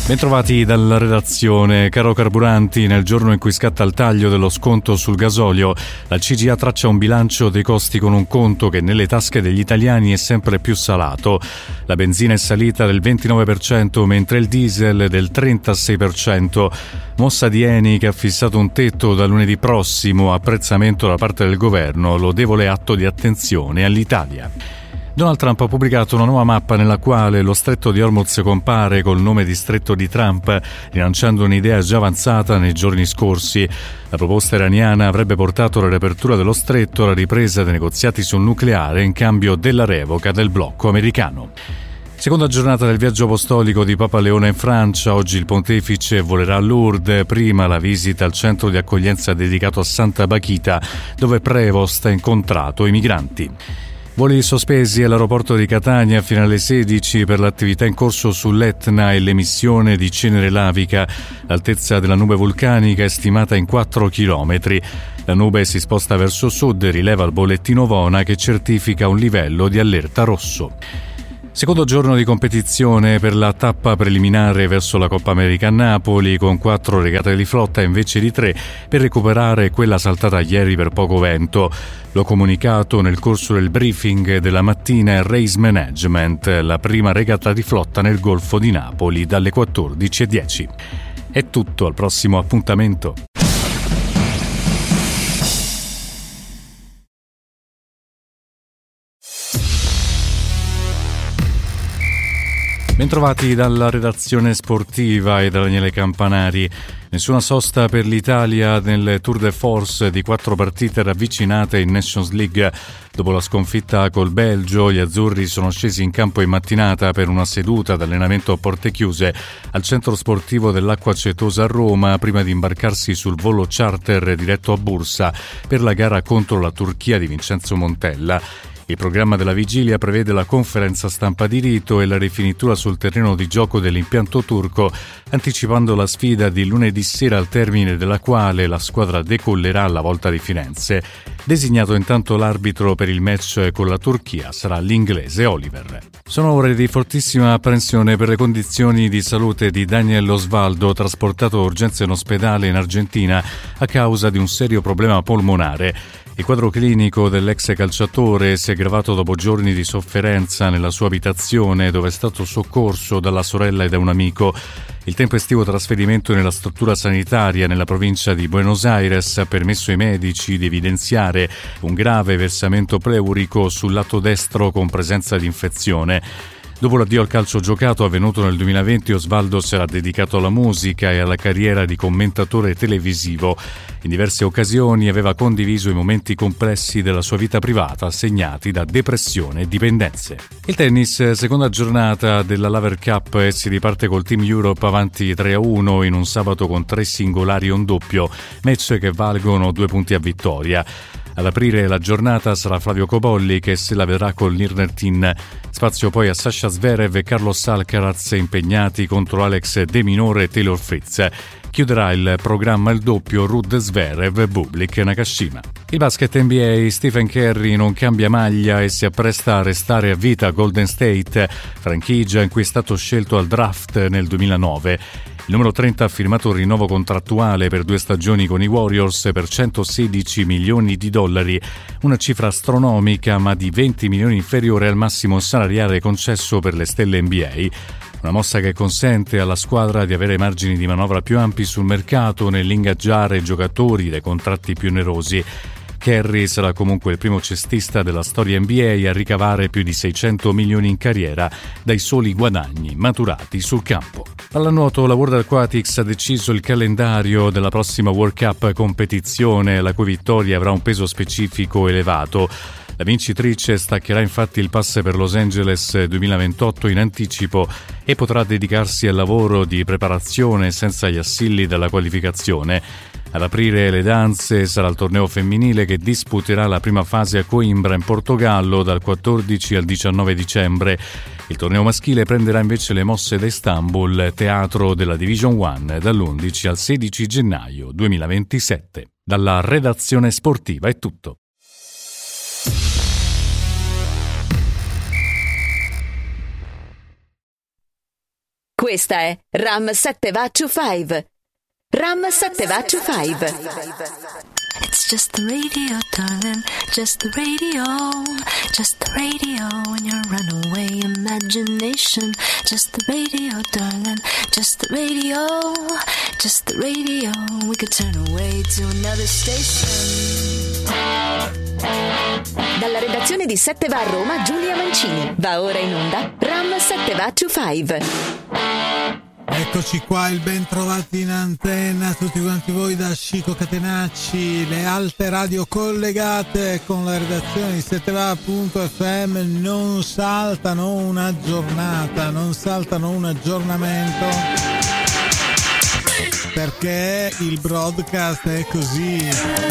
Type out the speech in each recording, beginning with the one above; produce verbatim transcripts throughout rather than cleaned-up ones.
Bentrovati dalla redazione. Caro carburanti, nel giorno in cui scatta il taglio dello sconto sul gasolio, la C G I A traccia un bilancio dei costi con un conto che nelle tasche degli italiani è sempre più salato. La benzina è salita del ventinove per cento, mentre il diesel del trentasei per cento. Mossa di Eni che ha fissato un tetto da lunedì prossimo, apprezzamento da parte del governo, lodevole atto di attenzione all'Italia. Donald Trump ha pubblicato una nuova mappa nella quale lo stretto di Hormuz compare col nome di stretto di Trump, rilanciando un'idea già avanzata nei giorni scorsi. La proposta iraniana avrebbe portato alla riapertura dello stretto e alla ripresa dei negoziati sul nucleare in cambio della revoca del blocco americano. Seconda giornata del viaggio apostolico di Papa Leone in Francia. Oggi il pontefice volerà a Lourdes, prima la visita al centro di accoglienza dedicato a Santa Bachita, dove Prevost ha incontrato i migranti. Voli sospesi all'aeroporto di Catania fino alle sedici per l'attività in corso sull'Etna e l'emissione di cenere lavica. L'altezza della nube vulcanica è stimata in quattro chilometri. La nube si sposta verso sud e rileva il bollettino Vona che certifica un livello di allerta rosso. Secondo giorno di competizione per la tappa preliminare verso la Coppa America a Napoli, con quattro regate di flotta invece di tre per recuperare quella saltata ieri per poco vento. L'ho comunicato nel corso del briefing della mattina Race Management, la prima regata di flotta nel Golfo di Napoli dalle quattordici e dieci. È tutto, al prossimo appuntamento. Bentrovati dalla redazione sportiva e da Daniele Campanari. Nessuna sosta per l'Italia nel Tour de Force di quattro partite ravvicinate in Nations League. Dopo la sconfitta col Belgio, gli azzurri sono scesi in campo in mattinata per una seduta d'allenamento a porte chiuse al centro sportivo dell'Acqua Cetosa a Roma, prima di imbarcarsi sul volo charter diretto a Bursa per la gara contro la Turchia di Vincenzo Montella. Il programma della vigilia prevede la conferenza stampa di rito e la rifinitura sul terreno di gioco dell'impianto turco, anticipando la sfida di lunedì sera, al termine della quale la squadra decollerà alla Volta di Firenze. Designato intanto l'arbitro per il match con la Turchia sarà l'inglese Oliver. Sono ore di fortissima apprensione per le condizioni di salute di Daniel Osvaldo, trasportato a urgenza in ospedale in Argentina a causa di un serio problema polmonare. Il quadro clinico dell'ex calciatore si è aggravato dopo giorni di sofferenza nella sua abitazione, dove è stato soccorso dalla sorella e da un amico. Il tempestivo trasferimento nella struttura sanitaria nella provincia di Buenos Aires ha permesso ai medici di evidenziare un grave versamento pleurico sul lato destro con presenza di infezione. Dopo l'addio al calcio giocato avvenuto nel duemilaventi, Osvaldo si era dedicato alla musica e alla carriera di commentatore televisivo. In diverse occasioni aveva condiviso i momenti complessi della sua vita privata, segnati da depressione e dipendenze. Il tennis, seconda giornata della Laver Cup, e si riparte col Team Europe avanti tre a uno in un sabato con tre singolari e un doppio, match che valgono due punti a vittoria. Ad aprire la giornata sarà Flavio Cobolli che se la vedrà col Nirnertin. Spazio poi a Sasha Zverev e Carlos Alcaraz impegnati contro Alex De Minore e Taylor Fritz. Chiuderà il programma il doppio Ruud Zverev Bublik Nakashima. Il basket N B A, Stephen Curry non cambia maglia e si appresta a restare a vita a Golden State, franchigia in cui è stato scelto al draft nel duemilanove. Il numero trenta ha firmato un rinnovo contrattuale per due stagioni con i Warriors per centosedici milioni di dollari, una cifra astronomica ma di venti milioni inferiore al massimo salariale concesso per le stelle N B A. Una mossa che consente alla squadra di avere margini di manovra più ampi sul mercato nell'ingaggiare giocatori dai contratti più onerosi. Curry sarà comunque il primo cestista della storia N B A a ricavare più di seicento milioni in carriera dai soli guadagni maturati sul campo. Pallanuoto, la World Aquatics ha deciso il calendario della prossima World Cup competizione, la cui vittoria avrà un peso specifico elevato. La vincitrice staccherà infatti il pass per Los Angeles duemilaventotto in anticipo e potrà dedicarsi al lavoro di preparazione senza gli assilli della qualificazione. Ad aprire le danze sarà il torneo femminile che disputerà la prima fase a Coimbra in Portogallo dal quattordici al diciannove dicembre. Il torneo maschile prenderà invece le mosse da Istanbul, teatro della Division One, dall'undici al sedici gennaio duemilaventisette. Dalla redazione sportiva è tutto. Questa è Ram sette Va cinque. Ram sette Va cinque. It's just the radio, darling, just the radio, just the radio in your runaway imagination. Just the radio, darling, just the radio, just the radio. We could turn away to another station. Dalla redazione di sette Va a Roma, Giulia Mancini. Va ora in onda Ram sette Va cinque. Eccoci qua, il ben trovati in antenna tutti quanti voi da Chico Catenacci, le alte radio collegate con la redazione di sette Va punto effe emme non saltano una giornata, non saltano un aggiornamento, perché il broadcast è così.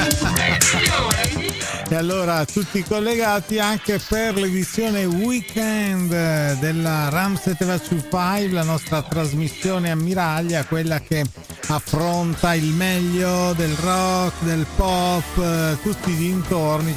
E allora tutti collegati anche per l'edizione weekend della Ram sette Va cinque, la nostra trasmissione ammiraglia, quella che affronta il meglio del rock, del pop, tutti i dintorni,